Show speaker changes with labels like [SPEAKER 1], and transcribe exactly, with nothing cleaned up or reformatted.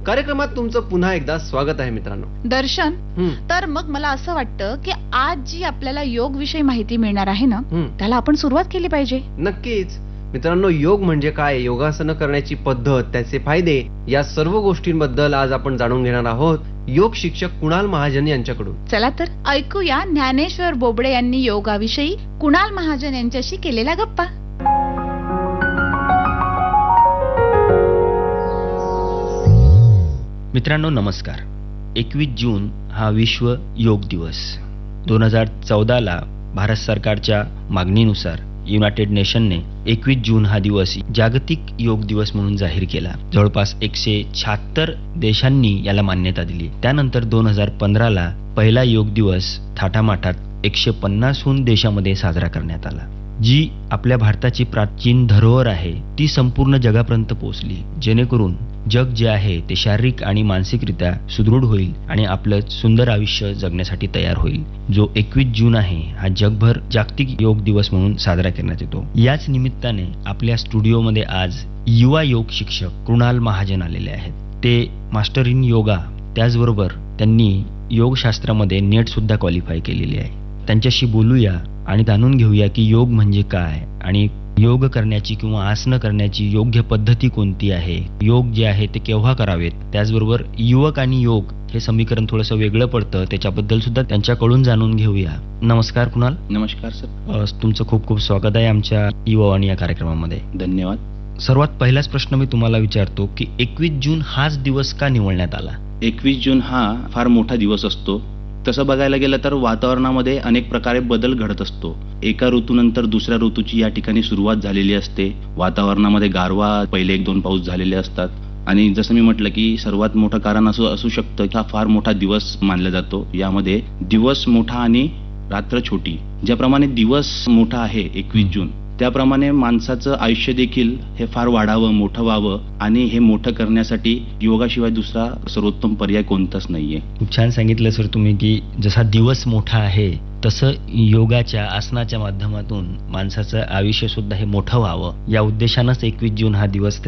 [SPEAKER 1] कार्यक्रमात तुमचं पुन्हा एकदा स्वागत आहे मित्रांनो.
[SPEAKER 2] दर्शन,
[SPEAKER 1] हं,
[SPEAKER 2] तर मग मला असं वाटतं की आज जी आपल्याला योग विषयी माहिती मिळणार आहे ना,
[SPEAKER 1] हं.
[SPEAKER 2] त्याला आपण सुरुवात केली पाहिजे.
[SPEAKER 1] नक्कीच मित्रांनो, योग म्हणजे काय, योगासनं करण्याची पद्धत, त्याचे फायदे, या सर्व गोष्टींबद्दल आज आपण जाणून घेणार आहोत योग शिक्षक कुणाल महाजन यांच्याकडून.
[SPEAKER 2] चला तर ऐकूया ज्ञानेश्वर बोबडे यांनी योगाविषयी कुणाल महाजन यांच्याशी केलेल्या गप्पा.
[SPEAKER 3] मित्रांनो नमस्कार. एकवीस जून हा विश्व योग दिवस. दोन हजार चौदाला भारत सरकारच्या मागणीनुसार युनायटेड नेशनने एकवीस जून हा दिवस जागतिक योग दिवस म्हणून जाहीर केला. जवळपास एकशे शहात्तर देशांनी याला मान्यता दिली. त्यानंतर दोन हजार पंधराला पहिला योग दिवस थाटामाटात एकशे पन्नासहून देशामध्ये साजरा करण्यात आला. जी आपल्या भारताची प्राचीन धरोहर आहे ती संपूर्ण जगापर्यंत पोहोचली, जेणेकरून जग जे आहे ते शारीरिक आणि मानसिकरित्या सुदृढ होईल आणि आपलं सुंदर आयुष्य जगण्यासाठी तयार होईल. जो एकवीस जून आहे हा जगभर जागतिक योग दिवस म्हणून साजरा करण्यात येतो. याच निमित्ताने आपल्या स्टुडिओमध्ये आज युवा योग शिक्षक कुणाल महाजन आलेले आहेत. ते मास्टर इन योगा, त्याचबरोबर त्यांनी योगशास्त्रामध्ये नेट सुद्धा क्वालिफाय केलेली आहे. त्यांच्याशी बोलूया आणि जाणून घेऊया की योग म्हणजे काय आणि योग करण्याची किंवा आसनं करण्याची योग्य पद्धती कोणती आहे, योग जे आहे ते केव्हा करावेत. त्याचबरोबर युवक आणि योग हे समीकरण थोडंसं वेगळं पडतं, त्याच्याबद्दल सुद्धा त्यांच्याकडून जाणून घेऊया. नमस्कार कुणाल.
[SPEAKER 4] नमस्कार सर.
[SPEAKER 3] अ, तुमचं खूप खूप स्वागत आहे आमच्या युवावाणी या कार्यक्रमामध्ये.
[SPEAKER 4] धन्यवाद.
[SPEAKER 3] सर्वात पहिलाच प्रश्न मी तुम्हाला विचारतो की एकवीस जून हाच दिवस का निवडण्यात आला?
[SPEAKER 4] एकवीस जून हा फार मोठा दिवस असतो. तसं बघायला गेलं तर वातावरणामध्ये अनेक प्रकारे बदल घडत असतो. एका ऋतूनंतर दुसऱ्या ऋतूची या ठिकाणी सुरुवात झालेली असते. वातावरणामध्ये गारवा, पहिले एक दोन पाऊस झालेले असतात आणि जसं मी म्हटलं की सर्वात मोठं कारण असं असू शकतं की हा फार मोठा दिवस मानला जातो. यामध्ये दिवस मोठा आणि रात्र छोटी. ज्याप्रमाणे दिवस मोठा आहे एकवीस जून, त्याप्रमाणे माणसाचं आयुष्य देखील हे फार वाढावं, मोठं व्हावं आणि हे मोठं करण्यासाठी योगाशिवाय दुसरा सर्वोत्तम पर्याय कोणताच नाहीये.
[SPEAKER 3] खूप छान सांगितलं सर तुम्ही की जसा दिवस मोठा आहे तसं योगाच्या आसनाच्या माध्यमातून माणसाचं आयुष्य सुद्धा हे मोठं व्हावं या उद्देशानंच एकवीस जून हा दिवस